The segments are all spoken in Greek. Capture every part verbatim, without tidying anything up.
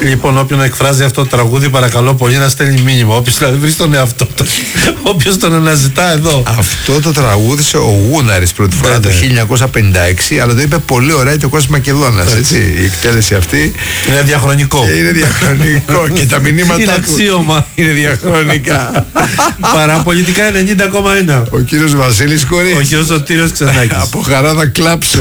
Λοιπόν, όποιον εκφράζει αυτό το τραγούδι, παρακαλώ πολύ να στέλνει μήνυμα. Όποιος δηλαδή βρει τον εαυτό του, όποιος τον αναζητά εδώ. Αυτό το τραγούδισε ο Γούναρης πρώτη φορά ναι, το χίλια εννιακόσια πενήντα έξι, αλλά το είπε πολύ ωραία και ο Κώστας Μακεδόνας. Έτσι, η εκτέλεση αυτή είναι διαχρονικό. Είναι διαχρονικό και τα μηνύματα είναι του αξίωμα. Είναι διαχρονικά. Παραπολιτικά ενενήντα κόμμα ένα. Ο κύριος Βασίλης Κορής. Ο κύριος Σωτήριος Ξενάκης. Από χαρά να κλάψω.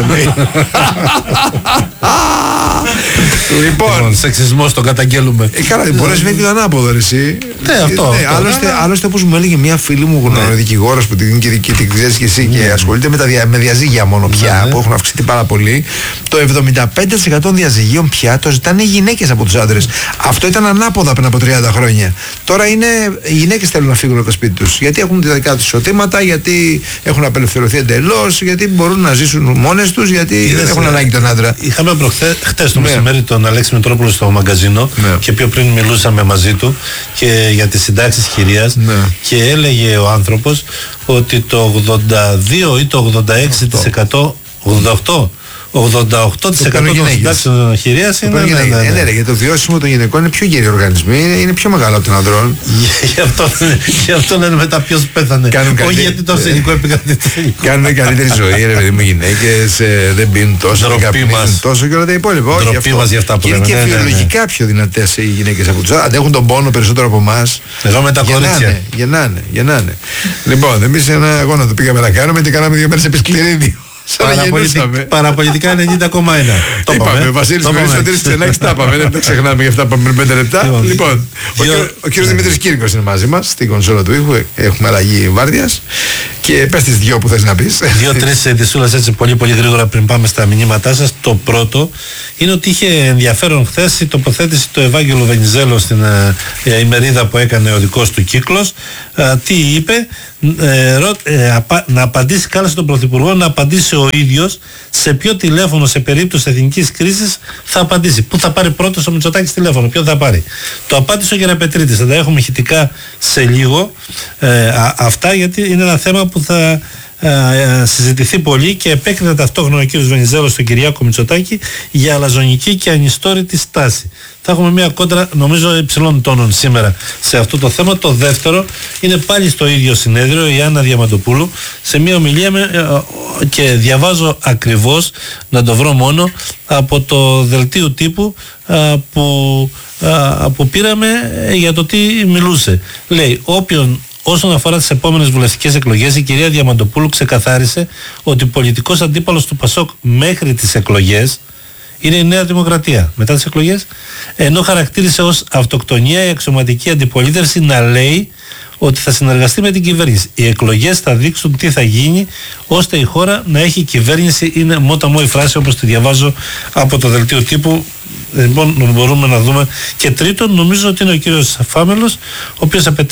Λοιπόν, σεξισμός τον καταγγέλουμε. Ε, καλά, μπορείς να είναι το ανάποδο εσύ. Ναι, αυτό. Ναι, άλλωστε, άλλωστε όπως μου έλεγε μια φίλη μου γνώμη, δικηγόρος που την ξέρεις και εσύ και ασχολείται με, τα δια, με διαζύγια μόνο πια, που έχουν αυξηθεί πάρα πολύ. Το εβδομήντα πέντε τοις εκατό διαζυγίων πια το ζητάνε οι γυναίκες από τους άντρες. Αυτό ήταν ανάποδα πριν από τριάντα χρόνια. Τώρα είναι οι γυναίκες θέλουν να φύγουν από το σπίτι τους. Γιατί έχουν τα δικά τους εισοδήματα, γιατί έχουν απελευθερωθεί εντελώς, γιατί μπορούν να ζήσουν μόνες τους, γιατί δεν έχουν ανάγκη τον άντρα. Είχαμε χτες το μεσημέρι τον Αλέξη Μητρόπουλο στο μαγκαζίνο ναι. και πιο πριν μιλούσαμε μαζί του και για τις συντάξεις χειρίας ναι. και έλεγε ο άνθρωπος ότι το ογδόντα δύο ή το ογδόντα έξι τοις εκατό ογδόντα οκτώ ογδόντα οκτώ τοις εκατό των συντάξεων χειρίας είναι. Ναι, ναι, ναι, ναι, ναι, γιατί το βιώσιμο των γυναικών είναι πιο γεροί οργανισμοί, είναι, είναι πιο μεγάλο από των ανδρών. Γι' αυτό, αυτό λένε μετά ποιος πέθανε. Όχι γιατί το αρσενικό επικρατεί. Κάνουν καλύτερη ζωή, ρε παιδί μου, γυναίκες, δεν πίνουν τόσο, δεν καπνίζουν τόσο και όλα τα υπόλοιπα. Ντροπή μας για αυτά που λέμε. Και είναι και φυσιολογικά πιο δυνατές οι γυναίκες από τους άλλους. Αντέχουν τον πόνο περισσότερο από εμάς. Εδώ με τα κορίτσια. Γεννάνε, γεννάνε. Λοιπόν, εμείς ένα αγώνα το πήγαμε να κάνουμε και κάναμε δύο μέρες επί σκληρίδι. Παραπολιτικά ενενήντα κόμμα ένα. Το είπαμε. Βασίλης Κορής, Σωτήρης Ξενάκης, τα είπαμε. Δεν τα ξεχνάμε για αυτά που πάμε πέντε λεπτά. Λοιπόν, ο κύριος Δημήτρης Κύρκος είναι μαζί μας στην κονσόλα του ήχου. Έχουμε αλλαγή βάρδιας. Και πες τις δυο που θες να πεις. Δύο-τρεις ειδησούλες έτσι πολύ πολύ γρήγορα πριν πάμε στα μηνύματά σας. Το πρώτο είναι ότι είχε ενδιαφέρον χθες η τοποθέτηση του Ευάγγελου Βενιζέλου στην ε, ημερίδα που έκανε ο δικός του κύκλος. Ε, τι είπε, ε, ρω, ε, απα, να απαντήσει, κάλεσε τον Πρωθυπουργό να απαντήσει ο ίδιος σε ποιο τηλέφωνο σε περίπτωση εθνικής κρίσης θα απαντήσει. Πού θα πάρει πρώτος ο Μητσοτάκης τηλέφωνο, ποιο θα πάρει. Το απάντησε ο Γεραπετρίτης. Θα τα έχουμε ηχητικά σε λίγο ε, α, αυτά, γιατί είναι ένα θέμα που θα ε, συζητηθεί πολύ και επέκρινε ταυτόχρονα ο κ. Βενιζέλος στον Κυριάκο Μητσοτάκη για αλαζονική και ανιστόρητη στάση. Θα έχουμε μια κόντρα νομίζω υψηλών τόνων σήμερα σε αυτό το θέμα. Το δεύτερο είναι πάλι στο ίδιο συνέδριο η Άννα Διαμαντοπούλου σε μια ομιλία με, και διαβάζω ακριβώς, να το βρω μόνο, από το δελτίο τύπου α, που, α, που πήραμε για το τι μιλούσε. Λέει, όποιον όσον αφορά τις επόμενες βουλευτικές εκλογές, η κυρία Διαμαντοπούλου ξεκαθάρισε ότι ο πολιτικός αντίπαλος του Πασόκ μέχρι τις εκλογές είναι η Νέα Δημοκρατία. Μετά τις εκλογές, ενώ χαρακτήρισε ως αυτοκτονία η αξιωματική αντιπολίτευση να λέει ότι θα συνεργαστεί με την κυβέρνηση. Οι εκλογές θα δείξουν τι θα γίνει ώστε η χώρα να έχει κυβέρνηση. Είναι μότα μου η φράση όπως τη διαβάζω από το δελτίο τύπου. Λοιπόν, μπορούμε να δούμε. Και τρίτον, νομίζω ότι είναι ο κύριος Φάμελος, ο οποίος απαιτεί